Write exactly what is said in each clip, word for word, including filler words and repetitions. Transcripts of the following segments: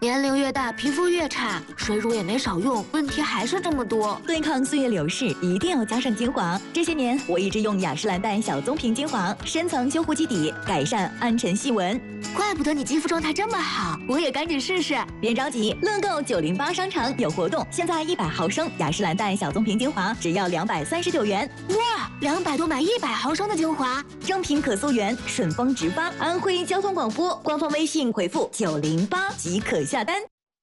年龄越大，皮肤越差，水乳也没少用，问题还是这么多。 对抗岁月流逝，一定要加上精华。这些年，我一直用雅诗兰黛小棕瓶精华，深层修护基底，改善暗沉细纹。 怪不得你肌肤状态这么好，我也赶紧试试。 别着急，乐购九零八商城有活动，现在一百毫升雅诗兰黛小棕瓶精华只要两百三十九元。 哇，两百多买一百毫升的精华， 正品可溯源，顺丰直发。安徽交通广播官方微信回复九零八即可下单。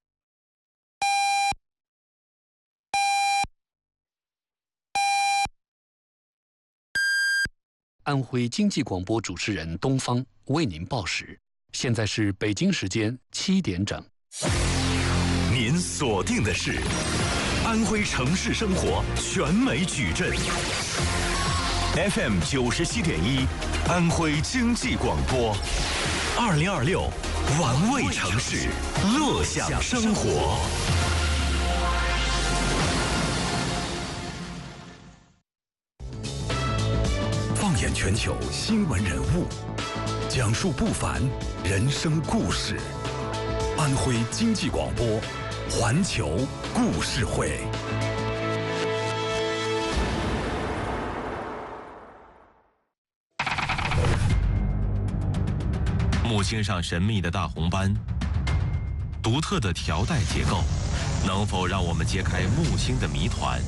安徽经济广播主持人东方为您报时，现在是北京时间七点整。 您锁定的是安徽城市生活全美矩阵 F M 九十七点一，安徽经济广播，二零二六玩味城市，乐享生活。放眼全球新闻人物，讲述不凡人生故事。安徽经济广播，环球故事会。 木星上神秘的大红斑，独特的条带结构，能否让我们揭开木星的谜团？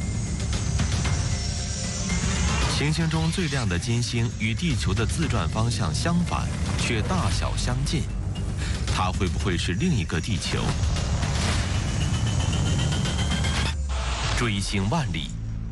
行星中最亮的金星与地球的自转方向相反，却大小相近，它会不会是另一个地球？追星万里。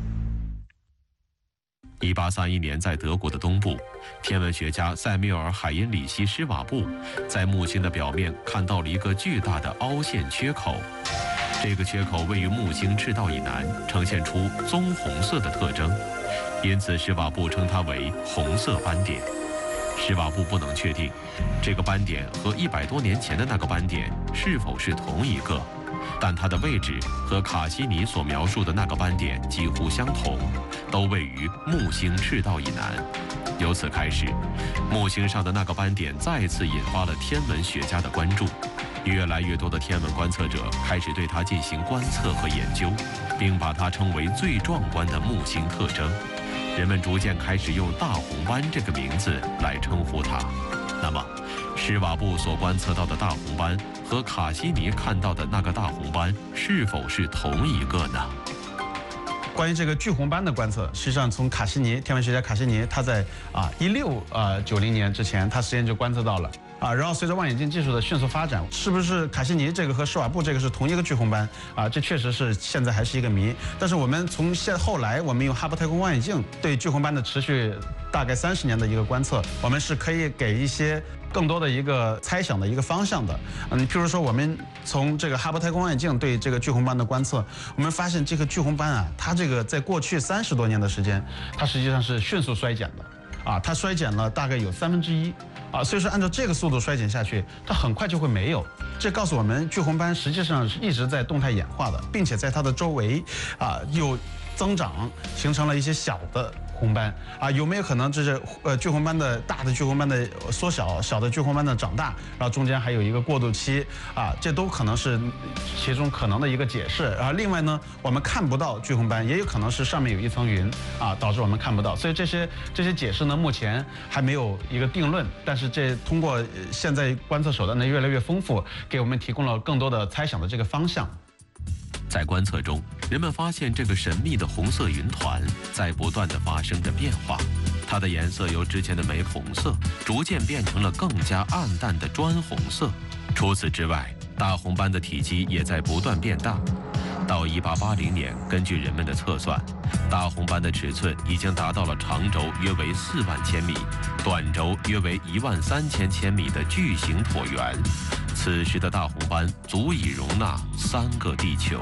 一八三一年，在德国的东部，天文学家塞缪尔·海因里希·施瓦布在木星的表面看到了一个巨大的凹陷缺口。这个缺口位于木星赤道以南，呈现出棕红色的特征，因此施瓦布称它为红色斑点。施瓦布不能确定这个斑点和一百多年前的那个斑点是否是同一个，但它的位置和卡西尼所描述的那个斑点几乎相同，都位于木星赤道以南。由此开始，木星上的那个斑点再次引发了天文学家的关注，越来越多的天文观测者开始对它进行观测和研究，并把它称为最壮观的木星特征。人们逐渐开始用大红斑这个名字来称呼它。那么，施瓦布所观测到的大红斑和卡西尼看到的那个大红斑是否是同一个呢？ 关于这个巨红斑的观测，实际上从卡西尼天文学家卡西尼，他在啊一六呃九零年之前，他实验就观测到了啊。然后随着望远镜技术的迅速发展，是不是卡西尼这个和施瓦布这个是同一个巨红斑啊？这确实是现在还是一个谜。但是我们从现后来，我们用哈勃太空望远镜对巨红斑的持续大概三十年的一个观测，我们是可以给一些更多的一个猜想的一个方向的。嗯，譬如说我们从这个哈勃太空望远镜对这个巨红斑的观测，我们发现这个巨红斑啊，它这个在过去三十多年的时间，它实际上是迅速衰减的，啊，它衰减了大概有三分之一，啊，所以说按照这个速度衰减下去，它很快就会没有。这告诉我们，巨红斑实际上是一直在动态演化的，并且在它的周围啊又增长，形成了一些小的红斑啊，有没有可能这是呃巨红斑的大的巨红斑的缩小，小的巨红斑的长大，然后中间还有一个过渡期啊，这都可能是其中可能的一个解释。然后另外呢，我们看不到巨红斑，也有可能是上面有一层云啊，导致我们看不到。所以这些这些解释呢，目前还没有一个定论。但是这通过现在观测手段呢越来越丰富，给我们提供了更多的猜想的这个方向。 在观测中，人们发现这个神秘的红色云团在不断地发生着变化，它的颜色由之前的玫红色逐渐变成了更加暗淡的砖红色。除此之外，大红斑的体积也在不断变大。到一八八零年，根据人们的测算，大红斑的尺寸已经达到了长轴约为四万千米，短轴约为一万三千千米的巨型椭圆。此时的大红斑足以容纳三个地球。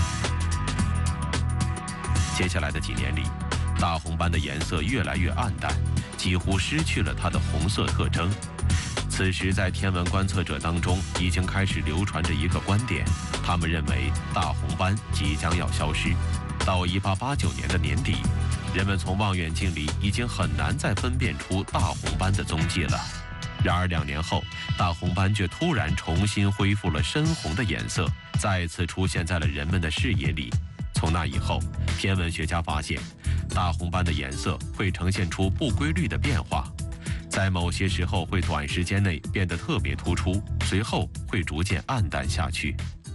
接下来的几年里，大红斑的颜色越来越暗淡，几乎失去了它的红色特征。此时，在天文观测者当中已经开始流传着一个观点，他们认为大红斑即将要消失。到一八八九年的年底，人们从望远镜里已经很难再分辨出大红斑的踪迹了。 然而两年后，大红斑却突然重新恢复了深红的颜色，再次出现在了人们的视野里。从那以后，天文学家发现，大红斑的颜色会呈现出不规律的变化，在某些时候会短时间内变得特别突出，随后会逐渐暗淡下去。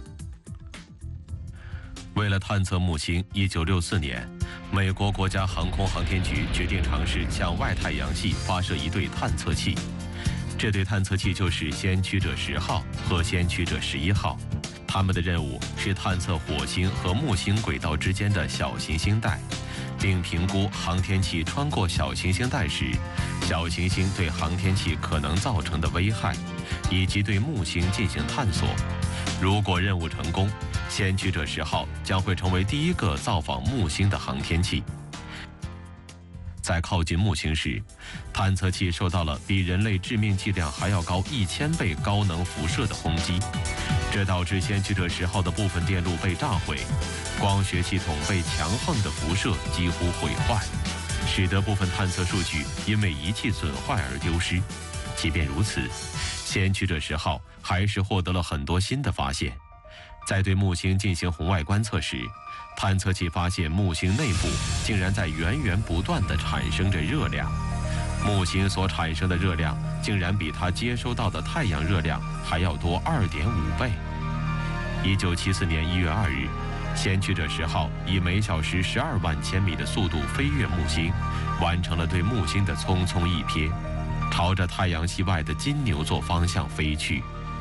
为了探测木星，一九六四年，美国国家航空航天局决定尝试向外太阳系发射一对探测器。这对探测器就是先驱者十号和先驱者十一号，他们的任务是探测火星和木星轨道之间的小行星带，并评估航天器穿过小行星带时，小行星对航天器可能造成的危害，以及对木星进行探索。如果任务成功，先驱者十号将会成为第一个造访木星的航天器。在靠近木星时，探测器受到了比人类致命剂量还要高一千倍高能辐射的轰击，这导致先驱者十号的部分电路被炸毁，光学系统被强横的辐射几乎毁坏，使得部分探测数据因为仪器损坏而丢失。即便如此，先驱者十号还是获得了很多新的发现。在对木星进行红外观测时，探测器发现木星内部竟然在源源不断地产生着热量，木星所产生的热量竟然比它接收到的太阳热量还要多 二点五倍。一九七四年一月二日，先驱者十号以每小时十二万千米的速度飞越木星，完成了对木星的匆匆一瞥，朝着太阳系外的金牛座方向飞去。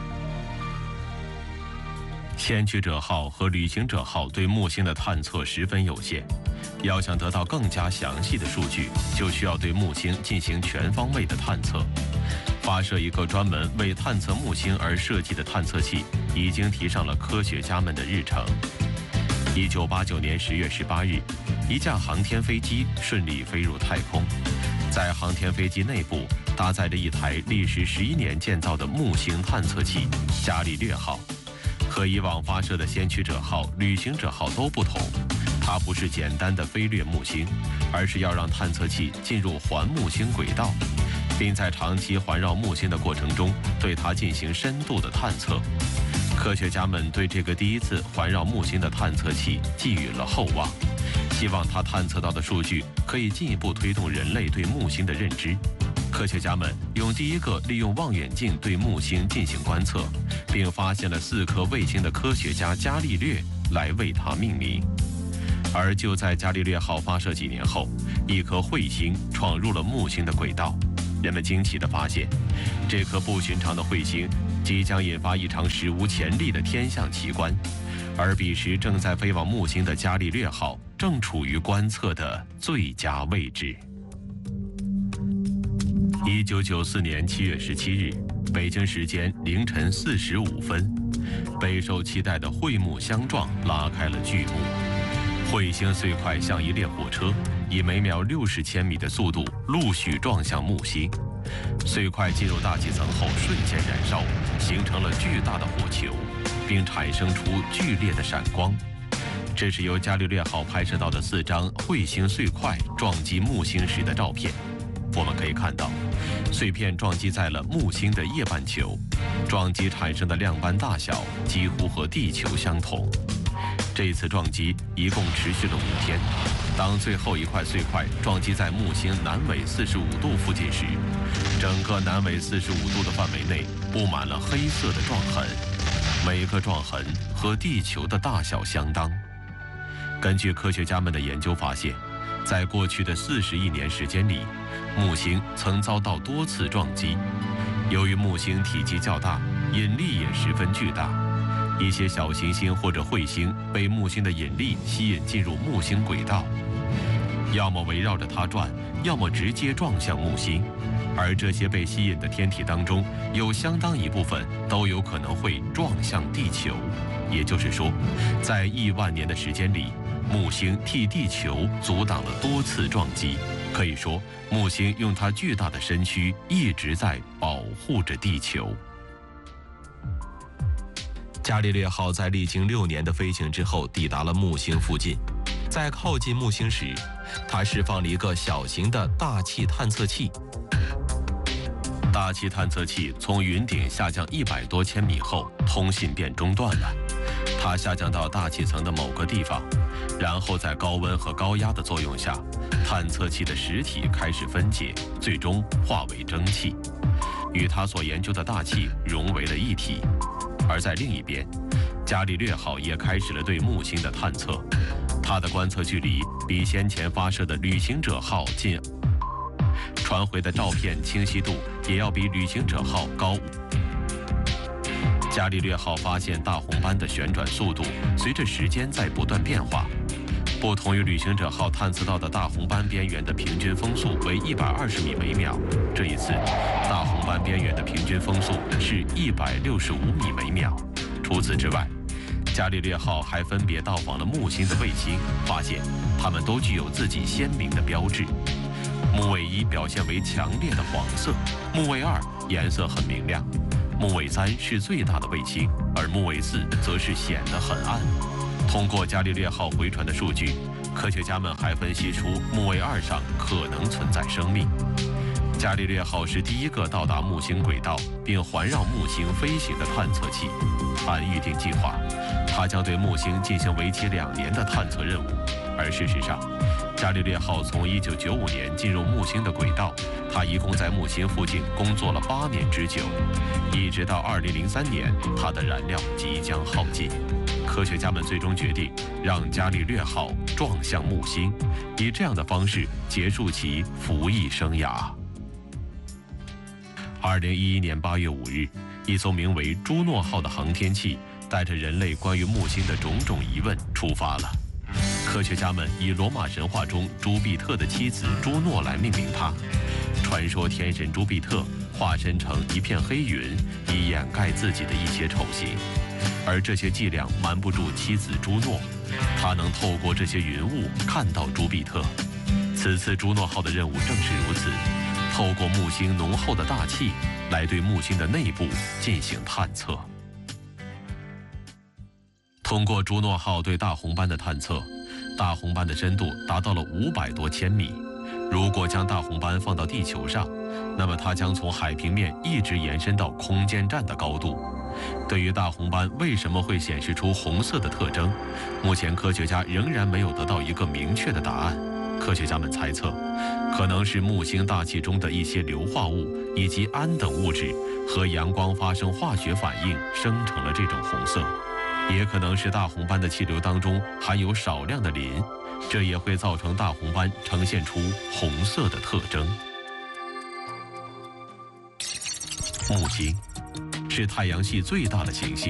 先驱者号和旅行者号对木星的探测十分有限，要想得到更加详细的数据，就需要对木星进行全方位的探测。发射一个专门为探测木星而设计的探测器，已经提上了科学家们的日程。一九八九年十月十八日，一架航天飞机顺利飞入太空，在航天飞机内部搭载着一台历时十一年建造的木星探测器——伽利略号。和以往发射的先驱者号、旅行者号都不同，它不是简单的飞掠木星，而是要让探测器进入环木星轨道，并在长期环绕木星的过程中对它进行深度的探测。科学家们对这个第一次环绕木星的探测器寄予了厚望，希望它探测到的数据可以进一步推动人类对木星的认知。科学家们用第一个利用望远镜对木星进行观测，并发现了四颗卫星的科学家伽利略来为它命名。而就在伽利略号发射几年后，一颗彗星闯入了木星的轨道。人们惊奇地发现，这颗不寻常的彗星即将引发一场史无前例的天象奇观，而彼时正在飞往木星的伽利略号正处于观测的最佳位置。一九九四年七月十七日，北京时间凌晨四时五分，备受期待的彗木相撞拉开了序幕。彗星碎块像一列火车，以每秒六十千米的速度陆续撞向木星。碎块进入大气层后瞬间燃烧，形成了巨大的火球，并产生出剧烈的闪光。这是由伽利略号拍摄到的四张彗星碎块撞击木星时的照片。我们可以看到，碎片撞击在了木星的夜半球，撞击产生的亮斑大小几乎和地球相同。这次撞击一共持续了五天。当最后一块碎块撞击在木星南纬四十五度附近时，整个南纬四十五度的范围内布满了黑色的撞痕，每个撞痕和地球的大小相当。根据科学家们的研究发现，在过去的四十亿年时间里，木星曾遭到多次撞击。由于木星体积较大，引力也十分巨大，一些小行星或者彗星被木星的引力吸引进入木星轨道，要么围绕着它转，要么直接撞向木星。而这些被吸引的天体当中，有相当一部分都有可能会撞向地球。也就是说，在亿万年的时间里，木星替地球阻挡了多次撞击。可以说，木星用它巨大的身躯一直在保护着地球。伽利略号在历经六年的飞行之后，抵达了木星附近。在靠近木星时，它释放了一个小型的大气探测器。 大气探测器从云顶下降一百多千米后，通信便中断了。它下降到大气层的某个地方，然后在高温和高压的作用下，探测器的实体开始分解，最终化为蒸汽，与它所研究的大气融为了一体。而在另一边，伽利略号也开始了对木星的探测，它的观测距离比先前发射的旅行者号近，传回的照片清晰度也要比旅行者号高。伽利略号发现大红斑的旋转速度随着时间在不断变化，不同于旅行者号探测到的大红斑边缘的平均风速为一百二十米每秒，这一次大红斑边缘的平均风速是一百六十五米每秒。除此之外，伽利略号还分别到访了木星的卫星，发现它们都具有自己鲜明的标志。木卫一表现为强烈的黄色，木卫二颜色很明亮，木卫三是最大的卫星，而木卫四则是显得很暗。通过伽利略号回传的数据，科学家们还分析出木卫二上可能存在生命。伽利略号是第一个到达木星轨道并环绕木星飞行的探测器。按预定计划，它将对木星进行为期两年的探测任务。而事实上，伽利略号从一九九五年进入木星的轨道，它一共在木星附近工作了八年之久，一直到二零零三年，它的燃料即将耗尽。科学家们最终决定让伽利略号撞向木星，以这样的方式结束其服役生涯。二零一一年八月五日，一艘名为朱诺号的航天器带着人类关于木星的种种疑问出发了。科学家们以罗马神话中朱庇特的妻子朱诺来命名它。传说天神朱庇特化身成一片黑云，以掩盖自己的一些丑行，而这些伎俩瞒不住妻子朱诺，她能透过这些云雾看到朱庇特。此次朱诺号的任务正是如此，透过木星浓厚的大气来对木星的内部进行探测。通过朱诺号对大红斑的探测，大红斑的深度达到了五百多千米。如果将大红斑放到地球上，那么它将从海平面一直延伸到空间站的高度。对于大红斑为什么会显示出红色的特征，目前科学家仍然没有得到一个明确的答案。科学家们猜测，可能是木星大气中的一些硫化物以及氨等物质和阳光发生化学反应，生成了这种红色。也可能是大红斑的气流当中含有少量的磷，这也会造成大红斑呈现出红色的特征。木星是太阳系最大的行星，